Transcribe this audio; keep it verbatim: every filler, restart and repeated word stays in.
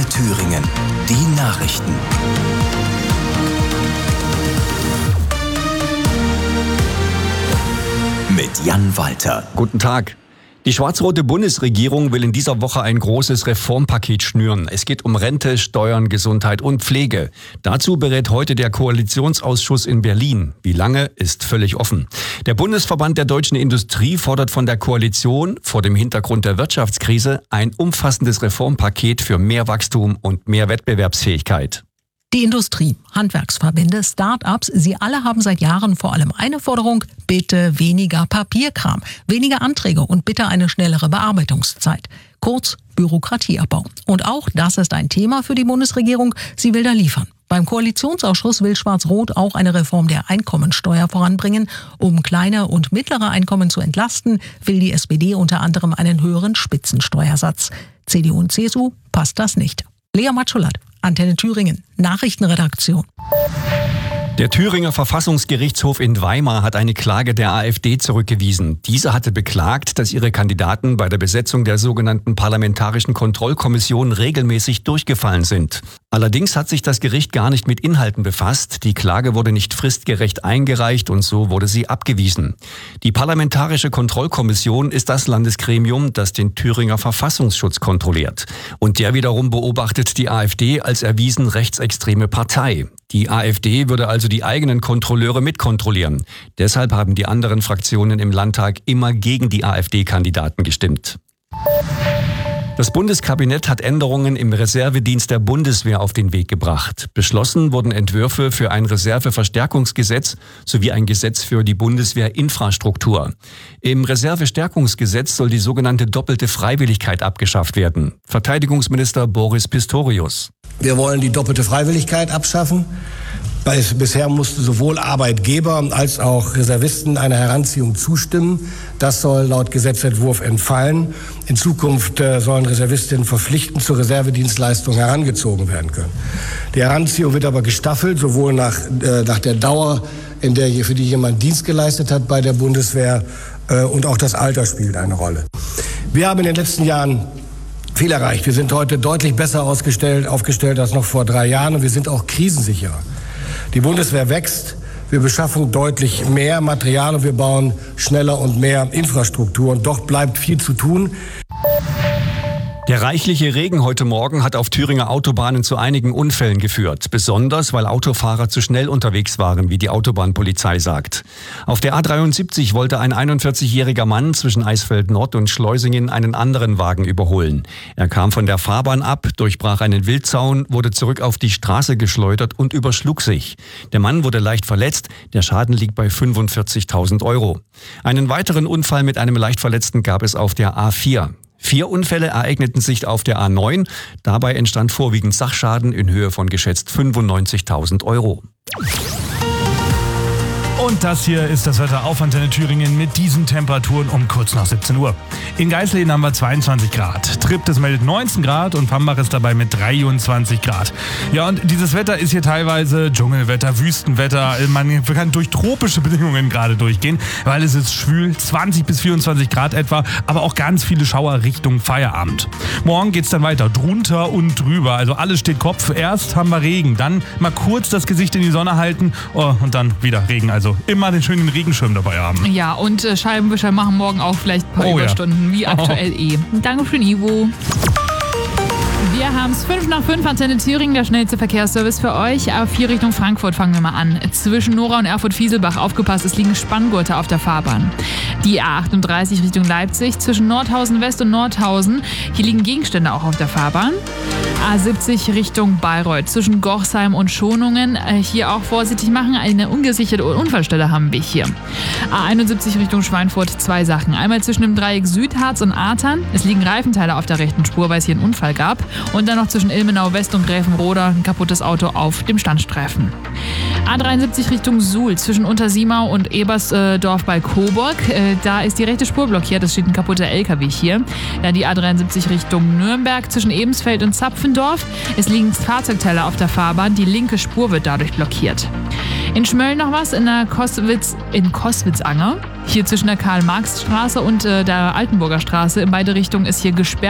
Thüringen. Die Nachrichten. Mit Jan Walter. Guten Tag. Die schwarz-rote Bundesregierung will in dieser Woche ein großes Reformpaket schnüren. Es geht um Rente, Steuern, Gesundheit und Pflege. Dazu berät heute der Koalitionsausschuss in Berlin. Wie lange, ist völlig offen. Der Bundesverband der deutschen Industrie fordert von der Koalition vor dem Hintergrund der Wirtschaftskrise ein umfassendes Reformpaket für mehr Wachstum und mehr Wettbewerbsfähigkeit. Die Industrie, Handwerksverbände, Start-ups, sie alle haben seit Jahren vor allem eine Forderung: bitte weniger Papierkram, weniger Anträge und bitte eine schnellere Bearbeitungszeit. Kurz Bürokratieabbau. Und auch das ist ein Thema für die Bundesregierung. Sie will da liefern. Beim Koalitionsausschuss will Schwarz-Rot auch eine Reform der Einkommensteuer voranbringen. Um kleine und mittlere Einkommen zu entlasten, will die S P D unter anderem einen höheren Spitzensteuersatz. C D U und C S U passt das nicht. Lea Matschulat, Antenne Thüringen, Nachrichtenredaktion. Der Thüringer Verfassungsgerichtshof in Weimar hat eine Klage der AfD zurückgewiesen. Diese hatte beklagt, dass ihre Kandidaten bei der Besetzung der sogenannten Parlamentarischen Kontrollkommission regelmäßig durchgefallen sind. Allerdings hat sich das Gericht gar nicht mit Inhalten befasst. Die Klage wurde nicht fristgerecht eingereicht und so wurde sie abgewiesen. Die Parlamentarische Kontrollkommission ist das Landesgremium, das den Thüringer Verfassungsschutz kontrolliert. Und der wiederum beobachtet die AfD als erwiesen rechtsextreme Partei. Die AfD würde also die eigenen Kontrolleure mitkontrollieren. Deshalb haben die anderen Fraktionen im Landtag immer gegen die AfD-Kandidaten gestimmt. Das Bundeskabinett hat Änderungen im Reservedienst der Bundeswehr auf den Weg gebracht. Beschlossen wurden Entwürfe für ein Reserveverstärkungsgesetz sowie ein Gesetz für die Bundeswehrinfrastruktur. Im Reservestärkungsgesetz soll die sogenannte doppelte Freiwilligkeit abgeschafft werden. Verteidigungsminister Boris Pistorius. Wir wollen die doppelte Freiwilligkeit abschaffen. Bisher mussten sowohl Arbeitgeber als auch Reservisten einer Heranziehung zustimmen. Das soll laut Gesetzentwurf entfallen. In Zukunft sollen Reservistinnen verpflichtend zur Reservedienstleistung herangezogen werden können. Die Heranziehung wird aber gestaffelt, sowohl nach, äh, nach der Dauer, in der, für die jemand Dienst geleistet hat bei der Bundeswehr, äh, und auch das Alter spielt eine Rolle. Wir haben in den letzten Jahren viel erreicht. Wir sind heute deutlich besser ausgestellt, aufgestellt als noch vor drei Jahren und wir sind auch krisensicherer. Die Bundeswehr wächst, wir beschaffen deutlich mehr Material und wir bauen schneller und mehr Infrastruktur. Und doch bleibt viel zu tun. Der reichliche Regen heute Morgen hat auf Thüringer Autobahnen zu einigen Unfällen geführt. Besonders, weil Autofahrer zu schnell unterwegs waren, wie die Autobahnpolizei sagt. Auf der A dreiundsiebzig wollte ein einundvierzigjähriger Mann zwischen Eisfeld Nord und Schleusingen einen anderen Wagen überholen. Er kam von der Fahrbahn ab, durchbrach einen Wildzaun, wurde zurück auf die Straße geschleudert und überschlug sich. Der Mann wurde leicht verletzt. Der Schaden liegt bei fünfundvierzigtausend Euro. Einen weiteren Unfall mit einem Leichtverletzten gab es auf der A vier. Vier Unfälle ereigneten sich auf der A neun. Dabei entstand vorwiegend Sachschaden in Höhe von geschätzt fünfundneunzigtausend Euro. Und das hier ist das Wetter auf Antenne Thüringen mit diesen Temperaturen um kurz nach siebzehn Uhr. In Geisleden haben wir zweiundzwanzig Grad. Triptis meldet neunzehn Grad und Pambach ist dabei mit dreiundzwanzig Grad. Ja, und dieses Wetter ist hier teilweise Dschungelwetter, Wüstenwetter. Man kann durch tropische Bedingungen gerade durchgehen, weil es ist schwül, zwanzig bis vierundzwanzig Grad etwa, aber auch ganz viele Schauer Richtung Feierabend. Morgen geht's dann weiter, drunter und drüber. Also alles steht Kopf. Erst haben wir Regen, dann mal kurz das Gesicht in die Sonne halten oh, und dann wieder Regen. Also immer den schönen Regenschirm dabei haben. Ja, und äh, Scheibenwischer machen morgen auch vielleicht ein paar oh, Überstunden, ja. wie aktuell oh. eh. Dankeschön, Ivo. Wir haben es fünf nach fünf, Antenne Thüringen, der schnellste Verkehrsservice für euch. A vier Richtung Frankfurt fangen wir mal an. Zwischen Nora und Erfurt-Fieselbach, aufgepasst, es liegen Spanngurte auf der Fahrbahn. Die A achtunddreißig Richtung Leipzig, zwischen Nordhausen West und Nordhausen. Hier liegen Gegenstände auch auf der Fahrbahn. A siebzig Richtung Bayreuth, zwischen Gochsheim und Schonungen. Hier auch vorsichtig machen, eine ungesicherte Unfallstelle haben wir hier. A einundsiebzig Richtung Schweinfurt, zwei Sachen. Einmal zwischen dem Dreieck Südharz und Artern. Es liegen Reifenteile auf der rechten Spur, weil es hier einen Unfall gab. Und dann noch zwischen Ilmenau West und Gräfenroda ein kaputtes Auto auf dem Standstreifen. A dreiundsiebzig Richtung Suhl, zwischen Untersiemau und Ebersdorf bei Coburg. Da ist die rechte Spur blockiert, es steht ein kaputter L K W hier. Dann die A dreiundsiebzig Richtung Nürnberg, zwischen Ebensfeld und Zapfendorf. Es liegen Fahrzeugteile auf der Fahrbahn, die linke Spur wird dadurch blockiert. In Schmölln noch was, in der Koswitz, in Koswitzanger. Hier zwischen der Karl-Marx-Straße und äh, der Altenburger Straße in beide Richtungen ist hier gesperrt.